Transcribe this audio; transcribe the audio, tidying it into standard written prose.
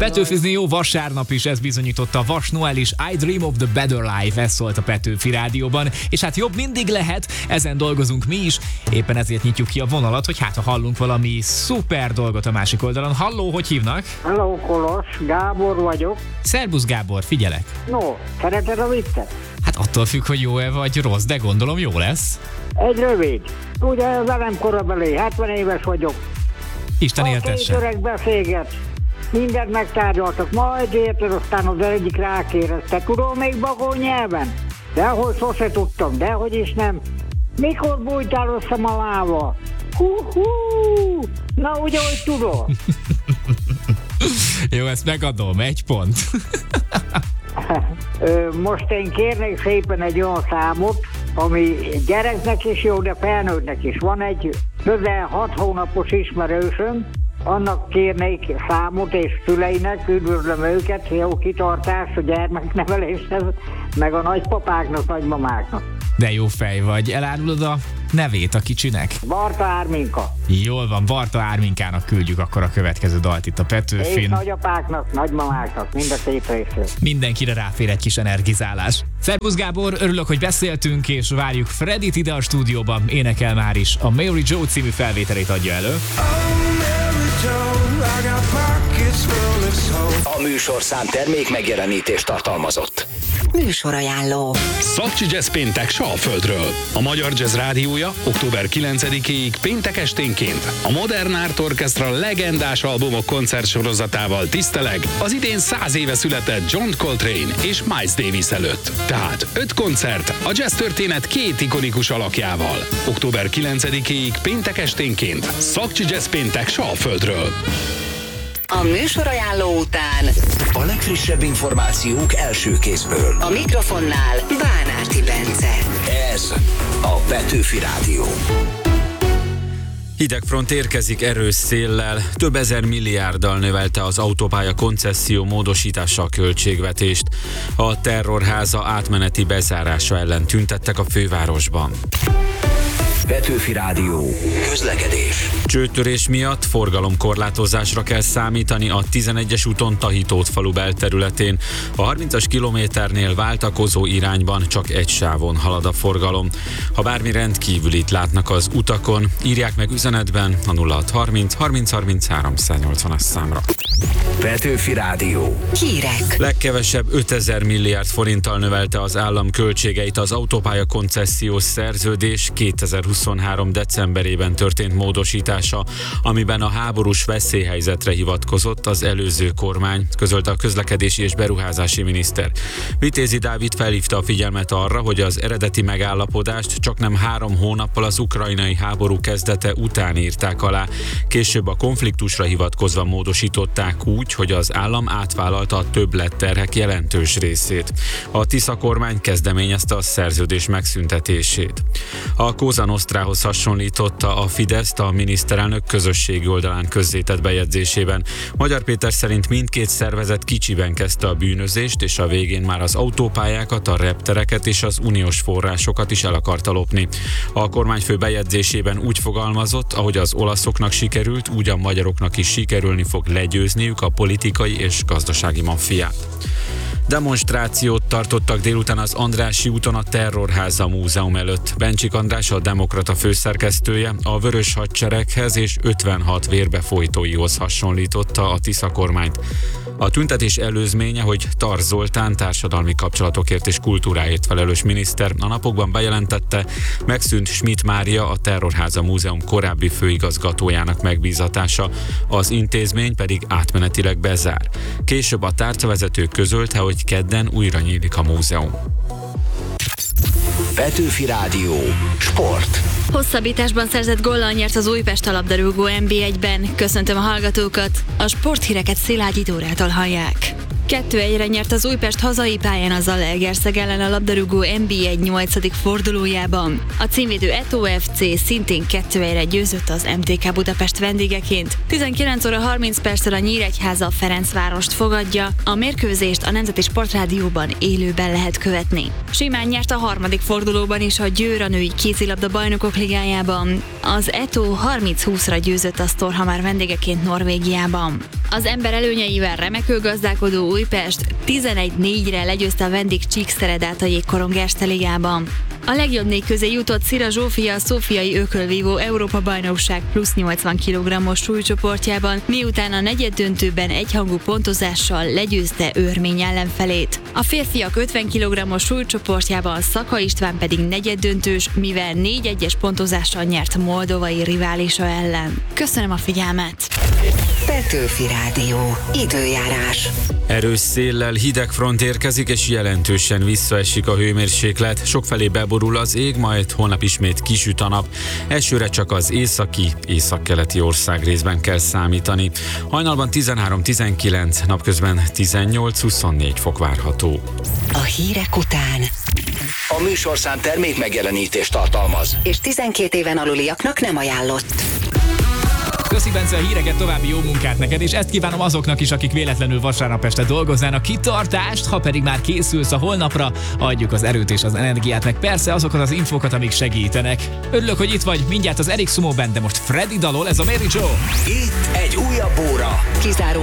Petőfizni jó vasárnap is, ez bizonyította a Vas Noel is. I Dream of the Better Life, ez szólt a Petőfi Rádióban. És hát jobb mindig lehet, ezen dolgozunk mi is. Éppen ezért nyitjuk ki a vonalat, hogy hát ha hallunk valami szuper dolgot a másik oldalon. Halló, hogy hívnak? Halló, Kolos, Gábor vagyok. Szerbusz Gábor, figyelek. No, szereted a viccet? Hát attól függ, hogy jó-e vagy rossz, de gondolom jó lesz. Egy rövid. Ugye velem korabeli, 70 éves vagyok. Isten A éltesse. két öreg beszélget. Mindent megtárgyaltak, majd érted, aztán az egyik rákérdezte. Tudom még bagó nyelven? Dehogy sose tudtam, dehogy is nem. Mikor bújtál össze malával? Hú, na ugye, hogy tudod. Jó, ezt megadom, 1 pont. Most én kérnék szépen egy olyan számot, ami gyereknek is jó, de felnőttnek is. Van egy közel 6 hónapos ismerősöm, annak kérnék számot és szüleinek, üdvözlöm őket, jó kitartás a gyermekneveléshez, meg a nagypapáknak, nagymamáknak. De jó fej vagy. Elárulod a nevét a kicsinek? Barta Árminka. Jól van, Barta Árminkának küldjük akkor a következő dalt itt a És Petőfin. nagyapáknak, nagymamáknak, mind a két részről. Mindenkire ráfér egy kis energizálás. Szerbusz Gábor, örülök, hogy beszéltünk, és várjuk Freddit ide a stúdióban. Énekel már is. A Mary Joe című felvételét adja elő. A műsorszám termék megjelenítést tartalmazott. Műsorajánló. Szakcsi Jazz péntek Salföldről. A Magyar Jazz Rádiója október 9-ig péntek esténként a Modern Art Orchestra legendás albumok koncertsorozatával tiszteleg az idén 100 éve született John Coltrane és Miles Davis előtt. Tehát 5 koncert a jazz történet 2 ikonikus alakjával. Október 9-ig péntek esténként Szakcsi Jazz péntek Salföldről. A műsorajánló után A legfrissebb információk első kézből. a mikrofonnál Bánárti Bence. Ez a Petőfi Rádió. Hidegfront érkezik erős széllel, több ezer milliárddal növelte az autópálya koncesszió módosítása a költségvetést. A terrorháza átmeneti bezárása ellen tüntettek a fővárosban. Petőfi Rádió. Közlekedés. Csőtörés miatt forgalomkorlátozásra kell számítani a 11-es úton Tahitót falu belterületén. A 30-as kilométernél váltakozó irányban csak egy sávon halad a forgalom. Ha bármi rendkívülit látnak az utakon, írják meg üzenetben a 0630 30 33 180-as számra. Petőfi Rádió. Hírek. Legkevesebb 5000 milliárd forinttal növelte az állam költségeit az autópálya koncesziós szerződés 2023. decemberében történt módosítása, amiben a háborús veszélyhelyzetre hivatkozott az előző kormány, közölte a közlekedési és beruházási miniszter. Vitézi Dávid felhívta a figyelmet arra, hogy az eredeti megállapodást csaknem 3 hónappal az ukrajnai háború kezdete után írták alá. Később a konfliktusra hivatkozva módosították úgy, hogy az állam átvállalta a többletterhek jelentős részét. A Tisza kormány kezdeményezte a szerződés megszüntetését. A Cosa Nostrához hasonlította a Fideszt a miniszterelnök közösségi oldalán közzétett bejegyzésében. Magyar Péter szerint mindkét szervezet kicsiben kezdte a bűnözést, és a végén már az autópályákat, a reptereket és az uniós forrásokat is el akarta lopni. A kormányfő bejegyzésében úgy fogalmazott, ahogy az olaszoknak sikerült, úgy a magyaroknak is sikerülni fog legyőzniük a politikai és gazdasági maffiát. Demonstrációt tartottak délután az Andrássy úton a Terrorháza múzeum előtt. Bencsik András, a Demokrata főszerkesztője, a Vörös Hadsereghez és 56 vérbefolytóihoz hasonlította a Tisza kormányt. A tüntetés előzménye, hogy Tar Zoltán társadalmi kapcsolatokért és kultúráért felelős miniszter a napokban bejelentette, megszűnt Schmidt Mária, a Terrorháza múzeum korábbi főigazgatójának megbízatása, az intézmény pedig átmenetileg bezár. Később a tárcavezető közölte, hogy kedden újra nyílik a múzeum. Petőfi Rádió. Sport. Hosszabbításban szerzett góllal nyert az Újpest a labdarúgó NB1-ben. Köszöntöm a hallgatókat! A sporthíreket Szilágyi Dórától hallják. 2-1-re nyert az Újpest hazai pályán a Zalaegerszeg ellen a labdarúgó NB1 8. fordulójában. A címvédő Eto FC szintén 2-1-re győzött az MTK Budapest vendégeként. 19 óra 30 perccel a Nyíregyháza Ferencvárost fogadja. A mérkőzést a Nemzeti Sportrádióban élőben lehet követni. Simán nyert a 3. fordulóban is a Győr a női kézilabda bajnokok ligájában. Az Eto 30-20-ra győzött a Storhamar vendégeként Norvégiában. Az ember előnyeivel remekül gazdálkodó Újpest 11-4-re legyőzte a vendég Csíkszeredát a Jégkorong Erste Ligában. A legjobb 4 közé jutott Szira Zsófia a Szófiai Ökölvívó Európa-bajnokság plusz 80 kg-os súlycsoportjában, miután a negyeddöntőben egyhangú pontozással legyőzte Örmény ellenfelét. A férfiak 50 kg-os súlycsoportjában Szaka István pedig negyeddöntős, mivel 4-1-es pontozással nyert moldovai riválisa ellen. Köszönöm a figyelmet! Petőfi Rádió. Időjárás. Erős széllel hideg front érkezik, és jelentősen visszaesik a hőmérséklet. Sokfelé beborul az ég, majd holnap ismét kisüt a nap. Esőre csak az északi, északkeleti országrészben kell számítani. Hajnalban 13-19, napközben 18-24 fok várható. A hírek után. A műsorszám termék megjelenítést tartalmaz. És 12 éven aluliaknak nem ajánlott. Köszi, Bence, a híreket, további jó munkát neked, és ezt kívánom azoknak is, akik véletlenül vasárnap este dolgoznának, kitartást, ha pedig már készülsz a holnapra, adjuk az erőt és az energiát, meg persze azokat az infókat, amik segítenek. Örülök, hogy itt vagy, mindjárt az Eric Sumo Band, de most Freddy dalol, ez a Mary Jo. Itt egy újabb óra. Kizárólag